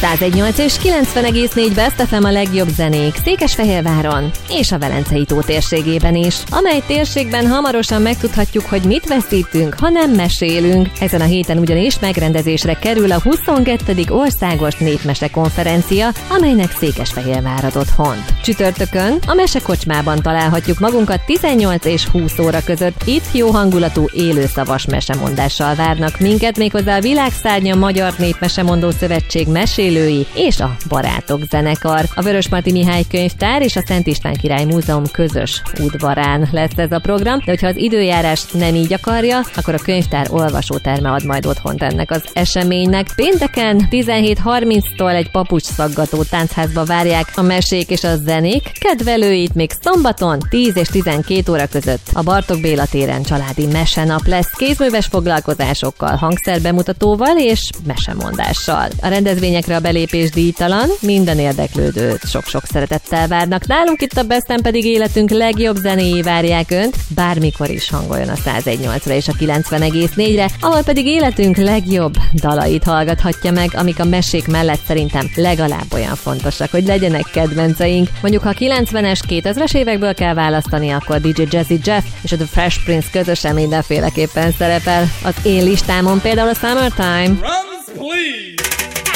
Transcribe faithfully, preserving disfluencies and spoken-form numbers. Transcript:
száz egy nyolc és kilencven egész négy Best ef em a legjobb zenék Székesfehérváron és a Velencei tó térségében is, amely térségben hamarosan megtudhatjuk, hogy mit veszítünk, ha nem mesélünk. Ezen a héten ugyanis megrendezésre kerül a huszonkettő országos népmese konferencia, amelynek Székesfehérvár ad otthont. Csütörtökön a mesekocsmában találhatjuk magunkat tizennyolc és húsz óra között. Itt jó hangulatú élőszavas mesemondással várnak minket, méghozzá a Világszárnya Magyar Népmesemondó Szövetség mesélői és a Barátok zenekar. A Vörösmarty Mihály Könyvtár és a Szent István Király Múzeum közös udvarán lesz ez a program, de hogyha az időjárás nem így akarja, akkor a könyvtár olvasóterme ad majd otthont ennek az eseménynek. Pénteken tizenhét harminctól egy papucsszaggató táncházba várják a mesék és a zenék kedvelőit, még szombaton tíz és tizenkét óra között a Bartók Béla téren családi mesenap lesz kézműves foglalkozásokkal, hangszerbemutatóval és mesemondással. A rendezvényekre a belépés díjtalan, minden érdeklődőt sok-sok szeretettel várnak. Nálunk itt a Besten pedig életünk legjobb zenéi várják Önt, bármikor is hangoljon a száz egy nyolcra és a kilencven egész négyre, ahol pedig életünk legjobb dalait hallgathatja meg, amik a mesék mellett szerintem legalább olyan fontosak, hogy legyenek kedvenceink. Mondjuk, ha a kilencvenes, kétezres évekből kell választani, akkor dé dzsé Jazzy Jeff és a The Fresh Prince közösen mindenféleképpen szerepel. Az én listámon például a Summertime. Drums, please!